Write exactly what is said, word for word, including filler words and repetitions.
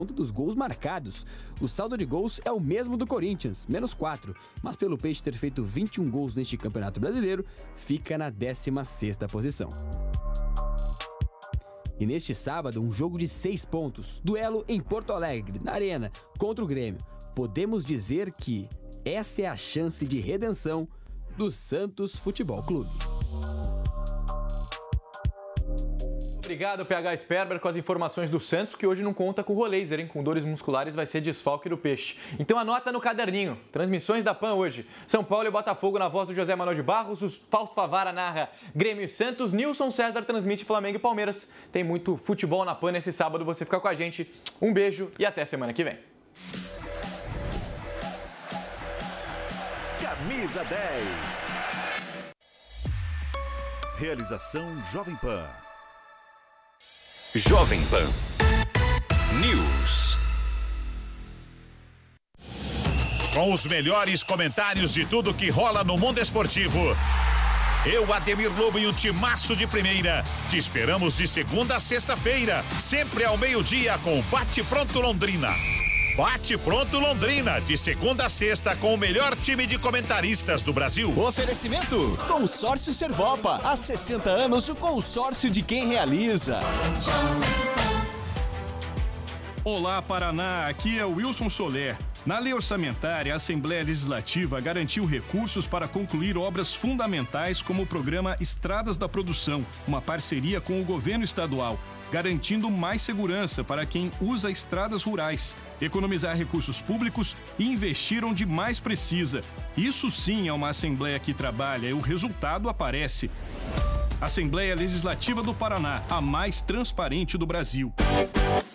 conta dos gols marcados. O saldo de gols é o mesmo do Corinthians, menos quatro, mas pelo Peixe ter feito vinte e um gols neste Campeonato Brasileiro, fica na décima sexta posição. E neste sábado, um jogo de seis pontos, duelo em Porto Alegre, na Arena, contra o Grêmio. Podemos dizer que essa é a chance de redenção do Santos Futebol Clube. Obrigado, P H Sperber, com as informações do Santos, que hoje não conta com o Roleiser, hein? Com dores musculares vai ser desfalque do Peixe. Então anota no caderninho. Transmissões da Pan hoje. São Paulo e Botafogo na voz do José Manuel de Barros. O Fausto Favara narra Grêmio e Santos. Nilson César transmite Flamengo e Palmeiras. Tem muito futebol na Pan nesse sábado. Você fica com a gente. Um beijo e até semana que vem. Camisa dez. Realização Jovem Pan. Jovem Pan News. Com os melhores comentários de tudo que rola no mundo esportivo. Eu, Ademir Lobo e o timaço de primeira. Te esperamos de segunda a sexta-feira, sempre ao meio-dia com Bate Pronto Londrina. Bate Pronto Londrina, de segunda a sexta com o melhor time de comentaristas do Brasil. Oferecimento: Consórcio Servopa. Há sessenta anos, o consórcio de quem realiza. Olá, Paraná. Aqui é o Wilson Soler. Na lei orçamentária, a Assembleia Legislativa garantiu recursos para concluir obras fundamentais como o programa Estradas da Produção, uma parceria com o governo estadual, garantindo mais segurança para quem usa estradas rurais, economizar recursos públicos e investir onde mais precisa. Isso sim é uma Assembleia que trabalha e o resultado aparece. Assembleia Legislativa do Paraná, a mais transparente do Brasil.